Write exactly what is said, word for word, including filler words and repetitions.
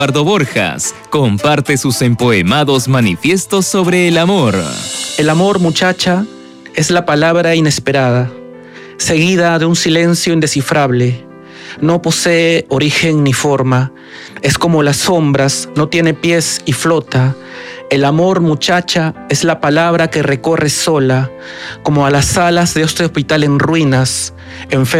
Eduardo Borjas comparte sus empoemados manifiestos sobre el amor. El amor, muchacha, es la palabra inesperada, seguida de un silencio indescifrable. No posee origen ni forma, es como las sombras, no tiene pies y flota. El amor, muchacha, es la palabra que recorre sola, como a las salas de este hospital en ruinas, enfermo.